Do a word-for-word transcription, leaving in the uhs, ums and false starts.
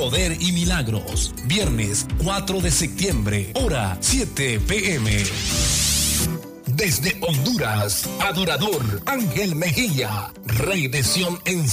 Poder y Milagros. Viernes cuatro de septiembre, hora siete p m Desde Honduras, adorador Ángel Mejía, Rey de Sion en